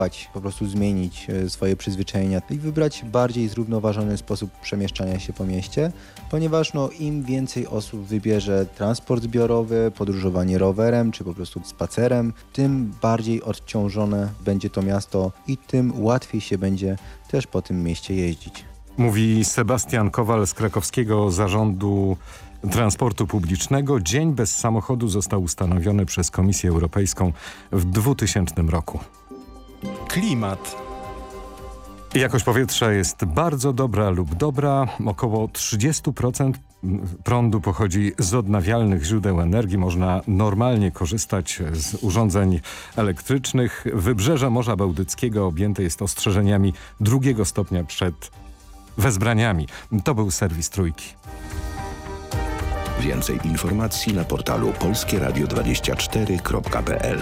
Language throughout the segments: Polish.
po prostu zmienić swoje przyzwyczajenia i wybrać bardziej zrównoważony sposób przemieszczania się po mieście, ponieważ im więcej osób wybierze transport zbiorowy, podróżowanie rowerem czy po prostu spacerem, tym bardziej odciążone będzie to miasto i tym łatwiej się będzie też po tym mieście jeździć. Mówi Sebastian Kowal z krakowskiego Zarządu Transportu Publicznego. Dzień bez samochodu został ustanowiony przez Komisję Europejską w 2000 roku. Klimat. Jakość powietrza jest bardzo dobra lub dobra. Około 30% prądu pochodzi z odnawialnych źródeł energii. Można normalnie korzystać z urządzeń elektrycznych. Wybrzeże Morza Bałtyckiego objęte jest ostrzeżeniami 2 stopnia przed wezbraniami. To był serwis Trójki. Więcej informacji na portalu polskieradio24.pl.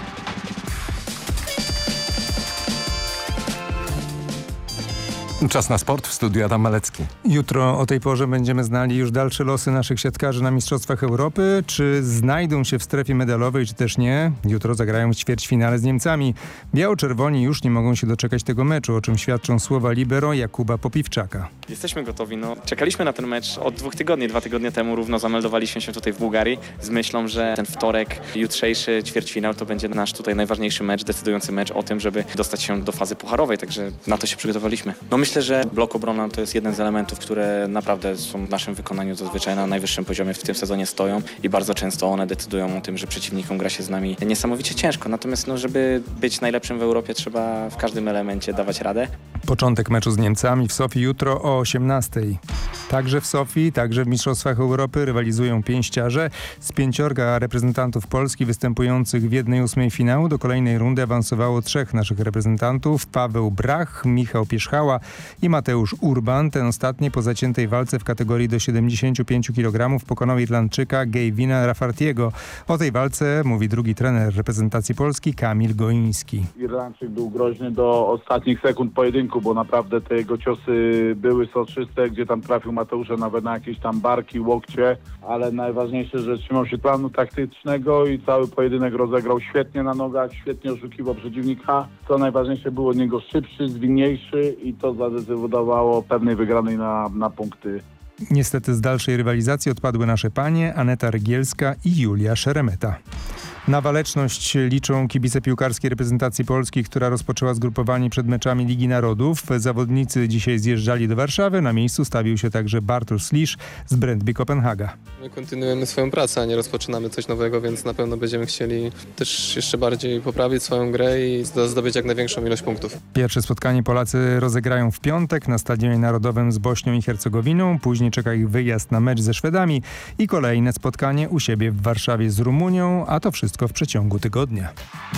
Czas na sport, w studiu Adam Malecki. Jutro o tej porze będziemy znali już dalsze losy naszych siatkarzy na Mistrzostwach Europy. Czy znajdą się w strefie medalowej, czy też nie? Jutro zagrają w ćwierćfinale z Niemcami. Biało-czerwoni już nie mogą się doczekać tego meczu, o czym świadczą słowa libero Jakuba Popiwczaka. Jesteśmy gotowi. Czekaliśmy na ten mecz od 2 tygodni. 2 tygodnie temu równo zameldowaliśmy się tutaj w Bułgarii z myślą, że ten wtorek, jutrzejszy ćwierćfinał to będzie nasz tutaj najważniejszy mecz, decydujący mecz o tym, żeby dostać się do fazy pucharowej, także na to się przygotowaliśmy. Myślę, że blok obronna to jest jeden z elementów, które naprawdę są w naszym wykonaniu zazwyczaj na najwyższym poziomie w tym sezonie stoją i bardzo często one decydują o tym, że przeciwnikom gra się z nami niesamowicie ciężko. Natomiast żeby być najlepszym w Europie, trzeba w każdym elemencie dawać radę. Początek meczu z Niemcami w Sofii jutro o 18:00. Także w Sofii, także w Mistrzostwach Europy rywalizują pięściarze. Z 5 reprezentantów Polski występujących w 1/8 finału do kolejnej rundy awansowało 3 naszych reprezentantów. Paweł Brach, Michał Pierzchała i Mateusz Urban. Ten ostatni po zaciętej walce w kategorii do 75 kg pokonał Irlandczyka Gavina Raffertiego. O tej walce mówi drugi trener reprezentacji Polski Kamil Goiński. Irlandczyk był groźny do ostatnich sekund pojedynku, bo naprawdę te jego ciosy były soczyste, gdzie tam trafił Mateusza nawet na jakieś tam barki, łokcie, ale najważniejsze, że trzymał się planu taktycznego i cały pojedynek rozegrał świetnie na nogach, świetnie oszukiwał przeciwnika. Co najważniejsze, był od niego szybszy, zwinniejszy i to zadecydowało pewnej wygranej na punkty. Niestety z dalszej rywalizacji odpadły nasze panie Aneta Rygielska i Julia Szeremeta. Na waleczność liczą kibice piłkarskiej reprezentacji Polski, która rozpoczęła zgrupowanie przed meczami Ligi Narodów. Zawodnicy dzisiaj zjeżdżali do Warszawy. Na miejscu stawił się także Bartosz Slisz z Brøndby Kopenhaga. My kontynuujemy swoją pracę, a nie rozpoczynamy coś nowego, więc na pewno będziemy chcieli też jeszcze bardziej poprawić swoją grę i zdobyć jak największą ilość punktów. Pierwsze spotkanie Polacy rozegrają w piątek na Stadionie Narodowym z Bośnią i Hercegowiną. Później czeka ich wyjazd na mecz ze Szwedami i kolejne spotkanie u siebie w Warszawie z Rumunią, a to wszystko w przeciągu tygodnia.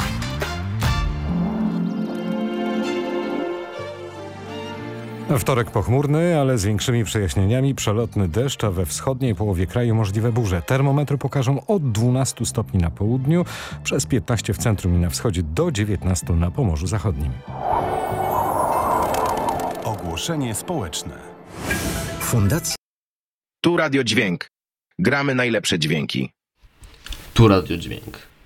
Wtorek pochmurny, ale z większymi przejaśnieniami. Przelotny deszcz, a we wschodniej połowie kraju możliwe burze. Termometry pokażą od 12 stopni na południu, przez 15 w centrum i na wschodzie, do 19 na Pomorzu Zachodnim. Ogłoszenie społeczne. Fundacja. Tu Radio Dźwięk. Gramy najlepsze dźwięki. Tu Radio Dźwięk.